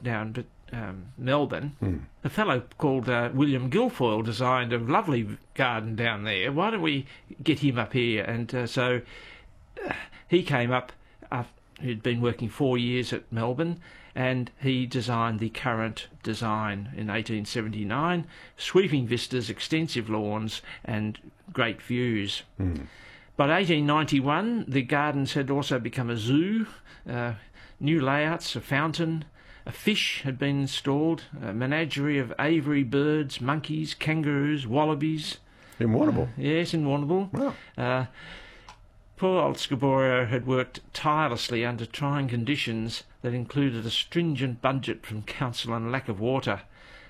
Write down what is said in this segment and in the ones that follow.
down to Melbourne. A fellow called William Guilfoyle designed a lovely garden down there. Why don't we get him up here? And so he came up. He'd been working 4 years at Melbourne, and he designed the current design in 1879. Sweeping vistas, extensive lawns, and great views. By 1891, the gardens had also become a zoo, new layouts, a fountain, a fish had been installed, a menagerie of aviary birds, monkeys, kangaroos, wallabies. In Warrnambool? Yes, in Warrnambool. Wow. Poor old Scarborough had worked tirelessly under trying conditions that included a stringent budget from council and lack of water.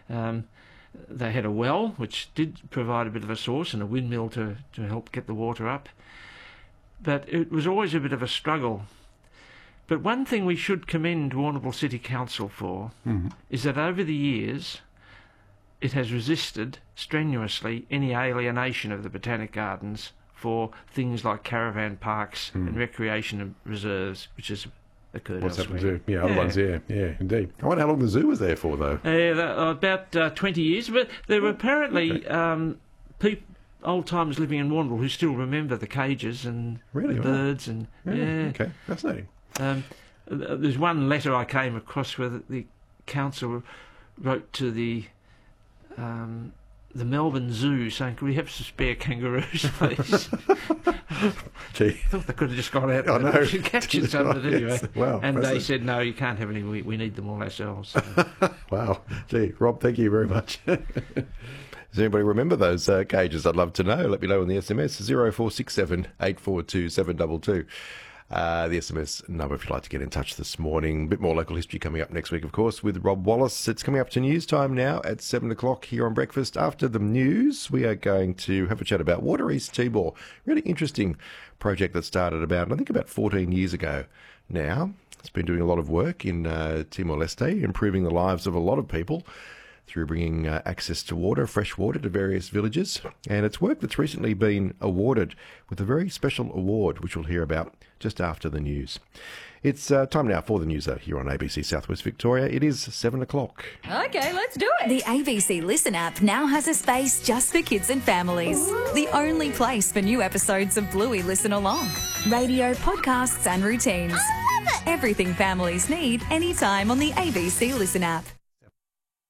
They had a well, which did provide a bit of a source, and a windmill to help get the water up. But it was always a bit of a struggle. But one thing we should commend Warrnambool City Council for is that over the years it has resisted strenuously any alienation of the Botanic Gardens for things like caravan parks and recreation reserves, which has occurred What's elsewhere. happened to other ones, yeah, indeed. I wonder how long the zoo was there for, though. About 20 years, but there were apparently old-timers living in Warrnambool who still remember the cages and Really? the birds. And Okay, fascinating. There's one letter I came across where the council wrote to the Melbourne Zoo saying, "Could we have some spare kangaroos, please?" Gee. I thought they could have just gone out I know. and captured some of it anyway. Yes. Wow, and they fascinating. said, "No, you can't have any. We need them all ourselves." So. Wow. Gee, Rob, thank you very much. Does anybody remember those cages? I'd love to know. Let me know on the SMS, 0467 842 722. The SMS number if you'd like to get in touch this morning. A bit more local history coming up next week, of course, with Rob Wallace. It's coming up to news time now at 7 o'clock here on Breakfast. After the news, we are going to have a chat about Water East Timor. Really interesting project that started about, I think, about 14 years ago now. It's been doing a lot of work in Timor-Leste, improving the lives of a lot of people through bringing access to water, fresh water, to various villages. And it's work that's recently been awarded with a very special award, which we'll hear about just after the news. It's time now for the news here on ABC Southwest Victoria. It is 7 o'clock. Okay, let's do it. The ABC Listen app now has a space just for kids and families. The only place for new episodes of Bluey Listen Along. Radio, podcasts and routines. I love it. Everything families need anytime on the ABC Listen app.